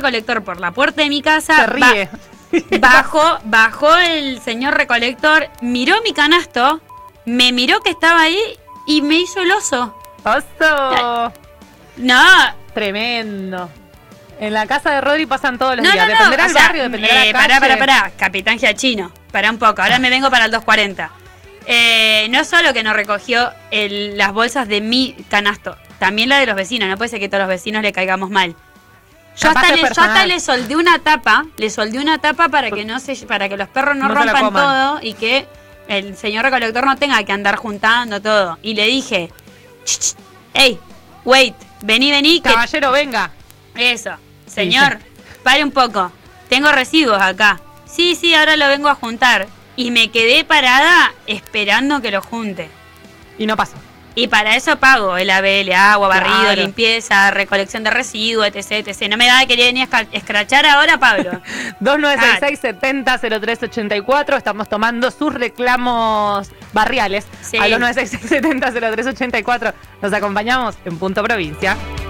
recolector por la puerta de mi casa. Se ríe. Bajó el señor recolector, miró mi canasto, me miró que estaba ahí y me hizo el oso. ¡Oso! No. Tremendo. En la casa de Rodri pasan todos los días. Dependerá del barrio, dependerá de la calle. Pará. Capitán Giachino. Pará un poco. Ahora me vengo para el 240. No solo que no recogió las bolsas de mi canasto, también la de los vecinos. No puede ser que todos los vecinos le caigamos mal. Yo hasta le soldé una tapa. Para que para que los perros no rompan todo y que el señor recolector no tenga que andar juntando todo. Y le dije, hey, wait, vení. Caballero, venga. Eso. Señor, pare un poco. Tengo residuos acá. Sí, ahora lo vengo a juntar. Y me quedé parada esperando que lo junte. Y no pasó. Y para eso pago el ABL, agua, barrido, Claro. limpieza, recolección de residuos, etc. No me da de querer venir a escrachar ahora, Pablo. 2966-700384. Estamos tomando sus reclamos barriales. Sí. Al 2966-700384. Nos acompañamos en Punto Provincia.